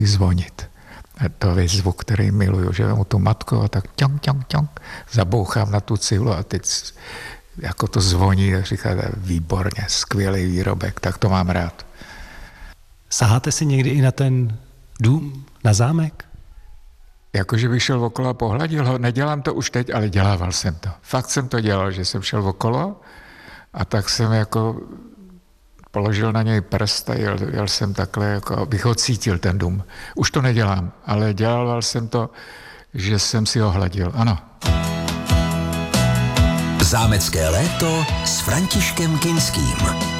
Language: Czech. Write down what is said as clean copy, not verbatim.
zvonit. To je zvuk, který miluju, že vemu tu matku a tak ťong, ťong, ťong, zabouchám na tu cihlu a teď jako to zvoní a říká, výborně, skvělý výrobek, tak to mám rád. Saháte si někdy i na ten dům, na zámek? Jakože bych šel okolo a pohladil ho. Nedělám to už teď, ale dělával jsem to. Fakt jsem to dělal, že jsem šel okolo a tak jsem jako položil na něj prst a jel jsem takhle, jako abych ho cítil ten dům. Už to nedělám, ale dělal jsem to, že jsem si ho hladil, ano. Zámecké léto s Františkem Kinským.